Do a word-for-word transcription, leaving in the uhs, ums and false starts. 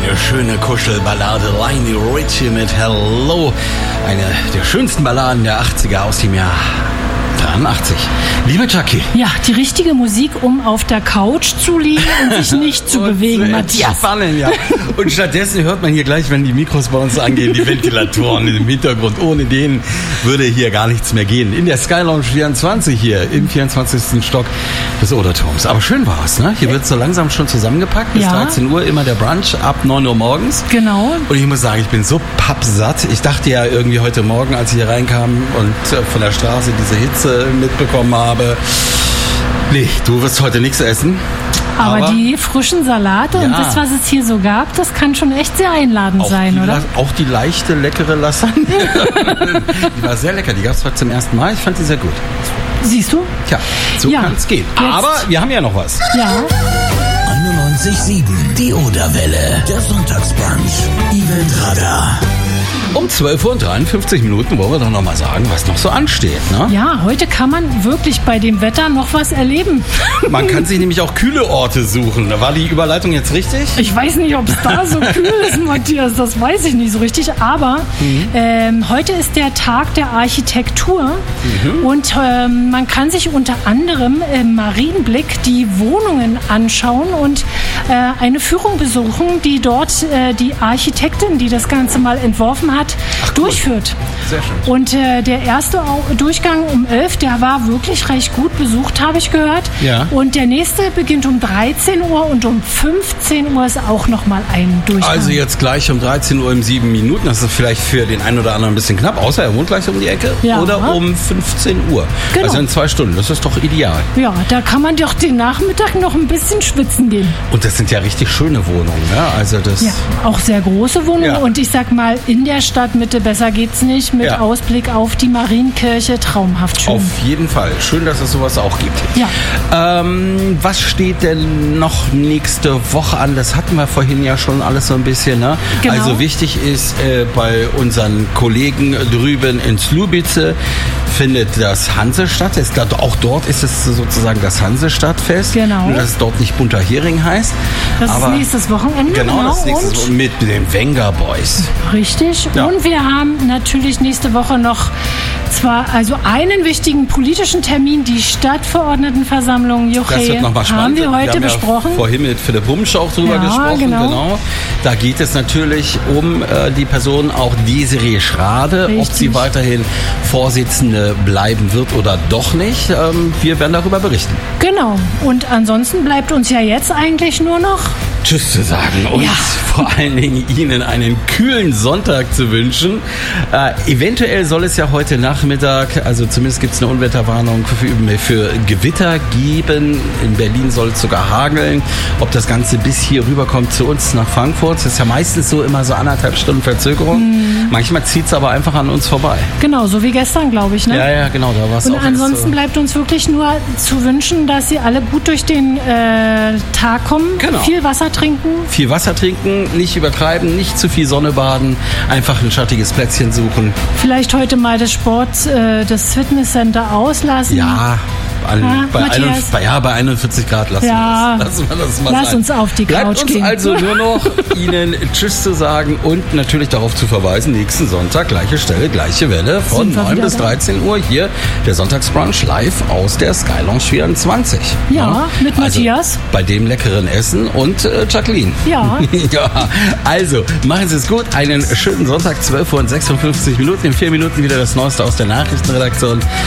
Eine schöne Kuschelballade, Lionel Richie mit Hello. Eine der schönsten Balladen der achtziger aus dem Jahr dreiundachtzig. Liebe Jackie. Ja, die richtige Musik, um auf der Couch zu liegen und sich nicht zu bewegen, zu Matthias. Entspannen, ja. Und stattdessen hört man hier gleich, wenn die Mikros bei uns angehen, die Ventilatoren im Hintergrund. Ohne denen würde hier gar nichts mehr gehen. In der Sky Lounge vierundzwanzig hier im vierundzwanzigsten Stock des Oderturms. Aber schön war es, ne? Hier wird so langsam schon zusammengepackt. Bis ja. dreizehn Uhr immer der Brunch ab neun Uhr morgens. Genau. Und ich muss sagen, ich bin so pappsatt. Ich dachte ja irgendwie heute Morgen, als ich hier reinkam und von der Straße diese Hitze mitbekommen habe, nee, du wirst heute nichts essen. Aber, aber die frischen Salate ja. und das, was es hier so gab, das kann schon echt sehr einladend auch sein, oder? La- auch die leichte, leckere Lasagne. Die war sehr lecker. Die gab es heute zum ersten Mal. Ich fand die sehr gut. Siehst du? Tja, so ja. kann es gehen. Jetzt. Aber wir haben ja noch was. Ja. einundneunzig Komma sieben, die Oderwelle, der Sonntagsbrunch, Eventradar. Um zwölf Uhr und dreiundfünfzig Minuten wollen wir doch noch mal sagen, was noch so ansteht, ne? Ja, heute kann man wirklich bei dem Wetter noch was erleben. Man kann sich nämlich auch kühle Orte suchen. War die Überleitung jetzt richtig? Ich weiß nicht, ob es da so kühl ist, Matthias, das weiß ich nicht so richtig. Aber mhm. ähm, heute ist der Tag der Architektur mhm. und ähm, man kann sich unter anderem im Marienblick die Wohnungen anschauen und äh, eine Führung besuchen, die dort äh, die Architektin, die das Ganze mal entworfen hat, Ach, cool. durchführt. Sehr schön. Und äh, der erste Durchgang um elf, der war wirklich recht gut besucht, habe ich gehört. Ja. Und der nächste beginnt um dreizehn Uhr und um fünfzehn Uhr ist auch nochmal ein Durchgang. Also jetzt gleich um dreizehn Uhr in sieben Minuten. Das ist vielleicht für den einen oder anderen ein bisschen knapp, außer er wohnt gleich um die Ecke. Ja. Oder um fünfzehn Uhr. Genau. Also in zwei Stunden. Das ist doch ideal. Ja, da kann man doch den Nachmittag noch ein bisschen schwitzen gehen. Und das sind ja richtig schöne Wohnungen. Ne? Also das ja, auch sehr große Wohnungen. Ja. Und ich sag mal, in der Stadtmitte, besser geht's nicht, mit ja. Ausblick auf die Marienkirche, traumhaft schön. Auf jeden Fall. Schön, dass es sowas auch gibt. Ja. Ähm, was steht denn noch nächste Woche an? Das hatten wir vorhin ja schon alles so ein bisschen. Ne? Genau. Also wichtig ist, äh, bei unseren Kollegen drüben in Slubice findet das Hansestadt. Ist, auch dort ist es sozusagen das Hansestadtfest. Genau. Nur, dass es dort nicht Bunter Hering heißt. Das aber ist nächstes Wochenende. Genau, genau. das nächste Wochenende mit den Wenger Boys. Richtig. Ja. Und wir haben natürlich nächste Woche noch zwar also einen wichtigen politischen Termin, die Stadtverordnetenversammlung Juche. Das wird nochmal spannend. Haben wir heute wir haben besprochen. Ja vorhin mit Philipp Humsch auch drüber ja, gesprochen. Genau. genau. Da geht es natürlich um äh, die Person auch Desiree Schrade, Richtig. ob sie weiterhin Vorsitzende bleiben wird oder doch nicht. Ähm, wir werden darüber berichten. Genau. Und ansonsten bleibt uns ja jetzt eigentlich nur noch Tschüss zu sagen und ja. vor allen Dingen Ihnen einen kühlen Sonntag zu wünschen. Äh, eventuell soll es ja heute Nachmittag, also zumindest gibt es eine Unwetterwarnung für, für Gewitter geben. In Berlin soll es sogar hageln. Ob das Ganze bis hier rüberkommt zu uns nach Frankfurt, das ist ja meistens so immer so anderthalb Stunden Verzögerung. Mhm. Manchmal zieht es aber einfach an uns vorbei. Genau, so wie gestern, glaube ich. Ne? Ja, ja, genau. Da war's und auch ansonsten so. Bleibt uns wirklich nur zu wünschen, dass Sie alle gut durch den äh, Tag kommen. Genau. Viel Wasser trinken. Viel Wasser trinken, nicht übertreiben, nicht zu viel Sonne baden, einfach ein schattiges Plätzchen suchen. Vielleicht heute mal das Sport, äh, das Fitnesscenter auslassen. Ja. An, ah, bei, ein, bei, ja, bei einundvierzig Grad lassen ja, wir das. Lassen wir das mal lass sein. uns auf die Bleibt Couch uns gehen. Also nur noch Ihnen Tschüss zu sagen und natürlich darauf zu verweisen, nächsten Sonntag, gleiche Stelle, gleiche Welle von neun bis dreizehn Uhr hier der Sonntagsbrunch live aus der Sky Lounge vierundzwanzig. Ja, ja. mit also Matthias. Bei dem leckeren Essen und äh, Jacqueline. Ja. ja. Also, machen Sie es gut. Einen schönen Sonntag, zwölf Uhr und sechsundfünfzig Minuten. In vier Minuten wieder das Neueste aus der Nachrichtenredaktion.